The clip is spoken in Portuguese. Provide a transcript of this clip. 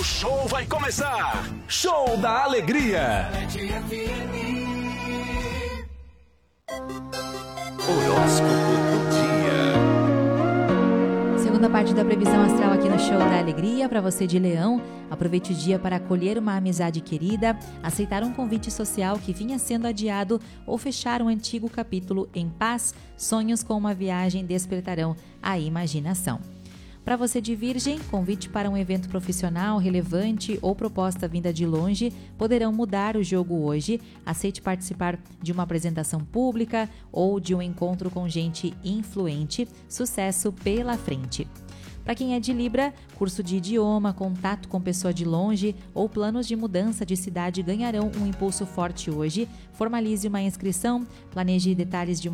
O show vai começar. Show da Alegria. Horóscopo do dia. Segunda parte da previsão astral aqui no Show da Alegria. Para você de Leão, aproveite o dia para acolher uma amizade querida, aceitar um convite social que vinha sendo adiado ou fechar um antigo capítulo em paz. Sonhos com uma viagem despertarão a imaginação. Para você de Virgem, convite para um evento profissional relevante ou proposta vinda de longe poderão mudar o jogo hoje. Aceite participar de uma apresentação pública ou de um encontro com gente influente. Sucesso pela frente. Para quem é de Libra, curso de idioma, contato com pessoa de longe ou planos de mudança de cidade ganharão um impulso forte hoje. Formalize uma inscrição, planeje detalhes de uma